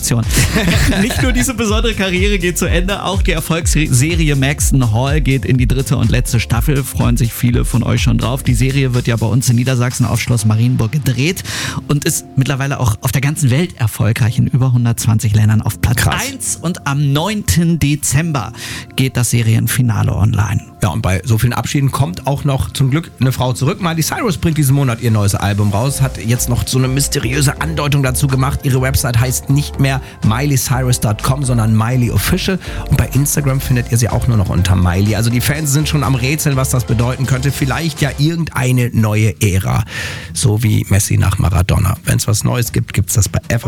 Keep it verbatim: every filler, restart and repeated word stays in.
Produktion. Nicht nur diese besondere Karriere geht zu Ende, auch die Erfolgsserie Maxton Hall geht in die dritte und letzte Staffel. Freuen sich viele von euch schon drauf. Die Serie wird ja bei uns in Niedersachsen auf Schloss Marienburg gedreht und ist mittlerweile auch auf der ganzen Welt erfolgreich, in über hundertzwanzig Ländern auf Platz Krass. eins. Und am neunten Dezember geht das Serienfinale online. Ja, und bei so vielen Abschieden kommt auch noch zum Glück eine Frau zurück. Miley Cyrus bringt diesen Monat ihr neues Album raus, hat jetzt noch so eine mysteriöse Andeutung dazu gemacht. Ihre Website heißt nicht mehr miley cyrus dot com, sondern Miley Official. Und bei Instagram findet ihr sie auch nur noch unter Miley. Also die Fans sind schon am Rätseln, was das bedeuten könnte. Vielleicht ja irgendeine neue Ära. So wie Messi nach Maradona. Wenn es was Neues gibt, gibt es das bei F